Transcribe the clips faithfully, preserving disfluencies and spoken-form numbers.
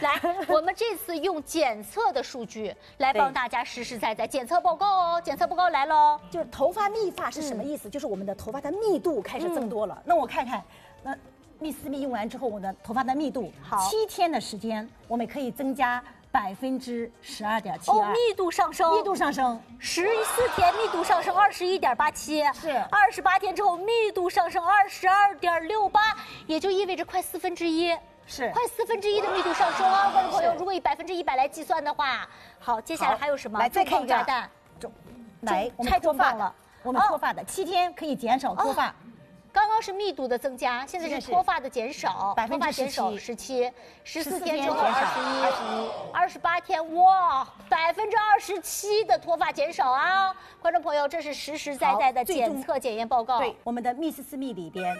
来，我们这次用检测的数据来帮大家实实在在检测报告哦。检测报告来喽， 就是头发密发是什么意思？嗯、就是我们的头发的密度开始增多了。嗯、那我看看，那蜜丝蜜用完之后，我的头发的密度， 好， 七天的时间，我们可以增加百分之十二点七二。 哦，密度上升， 密度上升， 十四天密度上升二十一点八七， 是二十八天之后密度上升二十二点六八，也就意味着快四分之一。 是快四分之一的密度上升啊，观众朋友，如果以百分之一百来计算的话，好，接下来还有什么？ 来再看一个， 蛋， 来，我们脱发了，我们脱发的七天可以减少脱发。 刚刚是密度的增加，现在是脱发的减少， 百分之减少十七，十四天之后减少二十一，二十八天，哇，百分之二十七的脱发减少啊！观众朋友，这是实实在在的检测检验报告。 对，我们的蜜丝丝蜜里边。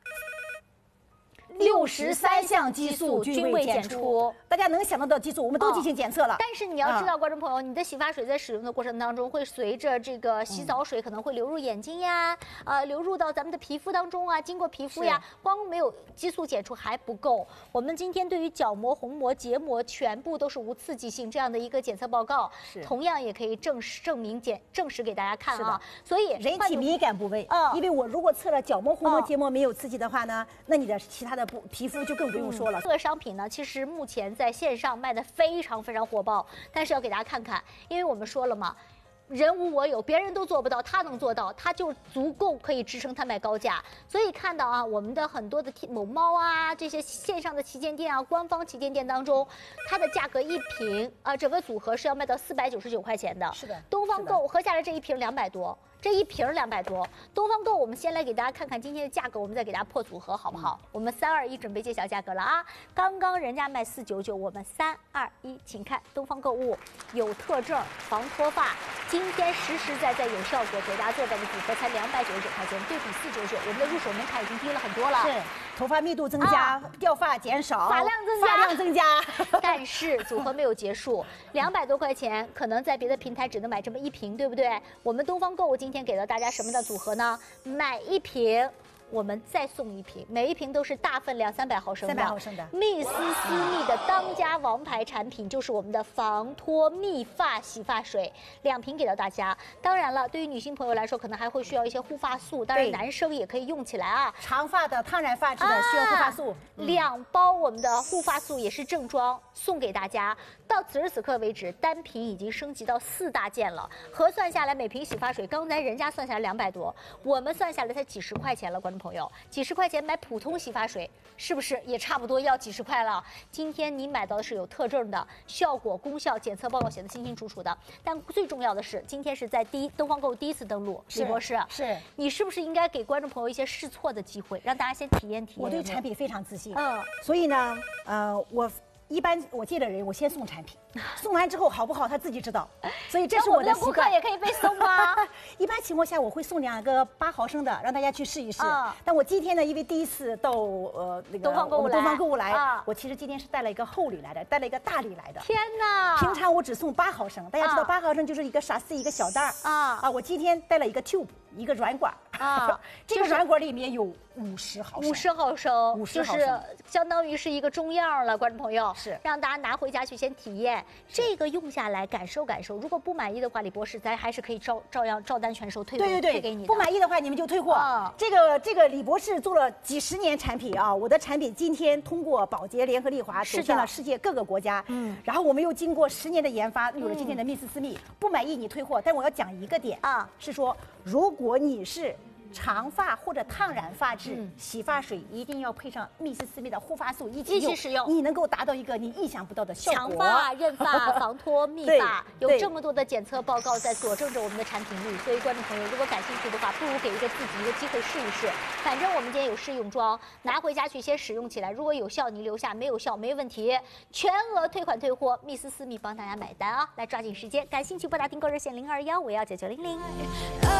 六十三项激素均未检出，大家能想得到激素，我们都进行检测了。 但是你要知道，观众朋友，你的洗发水在使用的过程当中，会随着这个洗澡水可能会流入眼睛呀，呃，流入到咱们的皮肤当中啊，经过皮肤呀，光没有激素检出还不够。我们今天对于角膜、虹膜、结膜全部都是无刺激性这样的一个检测报告，同样也可以证实证明检证实给大家看啊。所以人体敏感部位，嗯，因为我如果测了角膜、虹膜、结膜没有刺激的话呢，那你的其他的部皮肤就更不用说了。 这个商品呢，其实目前在线上卖的非常非常火爆，但是要给大家看看，因为我们说了嘛，人无我有，别人都做不到，他能做到，他就足够可以支撑他卖高价。所以看到啊，我们的很多的某猫啊，这些线上的旗舰店啊，官方旗舰店当中，它的价格一瓶啊，整个组合是要卖到四百九十九块钱的。 是的， 东方购合下来这一瓶两百多。 这一瓶两百多，东方购我们先来给大家看看今天的价格，我们再给大家破组合，好不好？嗯、我们三二一，准备揭晓价格了啊！刚刚人家卖四九九，我们三二一，请看东方购物有特证，防脱发，今天实实在在有效果，给大家做到的组合才两百九十九块钱，对比四九九，我们的入手门槛已经低了很多了。 是，头发密度增加，啊、掉发减少， 发量增加， 发量增加。 但是组合没有结束，两百多块钱，可能在别的平台只能买这么一瓶，对不对？我们东方购物今天 今天给到大家什么的组合呢？买一瓶，我们再送一瓶，每一瓶都是大分量三百毫升的， 三百毫升的蜜丝丝蜜的当家王牌产品，就是我们的防脱蜜发洗发水，两瓶给到大家。当然了，对于女性朋友来说，可能还会需要一些护发素，当然男生也可以用起来啊。 长发的、烫染发质的需要护发素， 啊嗯、两包我们的护发素也是正装送给大家。 到此时此刻为止，单瓶已经升级到四大件了。核算下来，每瓶洗发水，刚才人家算下来两百多，我们算下来才几十块钱了。观众朋友，几十块钱买普通洗发水，是不是也差不多要几十块了？今天你买到的是有特证的，效果、功效检测报告写的清清楚楚的。但最重要的是，今天是在第一东方购第一次登陆，李博士， 是你是不是应该给观众朋友一些试错的机会，让大家先体验体验？ 我对产品非常自信， 嗯， 所以呢，呃，我。 一般我借的人，我先送产品，送完之后好不好他自己知道，所以这是我的习惯。 顾客也可以被送吗？ 一般情况下我会送两个八毫升的，让大家去试一试。啊、但我今天呢，因为第一次到呃那个东方购物来， 东方购物来， 啊、 我其实今天是带了一个厚礼来的，带了一个大礼来的。 天哪！ 平常我只送八毫升，大家知道八毫升就是一个傻四一个小袋儿啊啊！我今天带了一个 tube， 一个软管啊，这个软管里面有五十毫升， 五十毫升， 五十毫升， 就是相当于是一个中样了，观众朋友。 是让大家拿回家去先体验，这个用下来感受感受。如果不满意的话，李博士咱还是可以照照样照单全收退对对对退给你的。 不满意的话你们就退货。啊、这个这个李博士做了几十年产品啊，我的产品今天通过宝洁联合利华走进了世界各个国家。嗯，然后我们又经过十年的研发，有了今天的蜜丝丝蜜。嗯、不满意你退货，但我要讲一个点啊，是说如果你是 长发或者烫染发质，嗯、洗发水一定要配上蜜丝丝蜜的护发素一起一起使用， 你能够达到一个你意想不到的效果。 强发、润发、防脱、蜜发，有这么多的检测报告在佐证着我们的产品力。所以观众朋友，如果感兴趣的话，不如给一个自己一个机会试一试。反正我们今天有试用装，拿回家去先使用起来。如果有效你留下，没有效没问题，全额退款退货。蜜丝丝蜜帮大家买单啊！来抓紧时间，感兴趣拨打订购热线零二幺五幺九九零零。